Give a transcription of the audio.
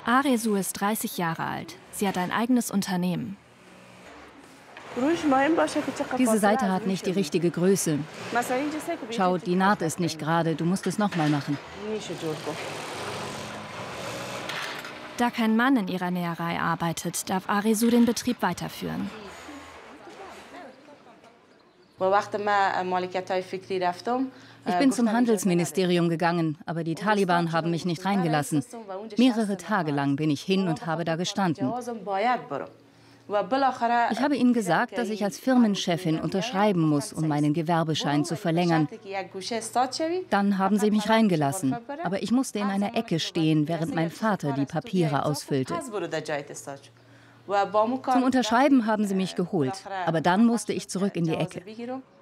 Arezou ist 30 Jahre alt. Sie hat ein eigenes Unternehmen. Diese Seite hat nicht die richtige Größe. Schau, die Naht ist nicht gerade. Du musst es nochmal machen. Da kein Mann in ihrer Näherei arbeitet, darf Arezou den Betrieb weiterführen. Ich bin zum Handelsministerium gegangen, aber die Taliban haben mich nicht reingelassen. Mehrere Tage lang bin ich hin und habe da gestanden. Ich habe ihnen gesagt, dass ich als Firmenchefin unterschreiben muss, um meinen Gewerbeschein zu verlängern. Dann haben sie mich reingelassen, aber ich musste in einer Ecke stehen, während mein Vater die Papiere ausfüllte. Zum Unterschreiben haben sie mich geholt, aber dann musste ich zurück in die Ecke.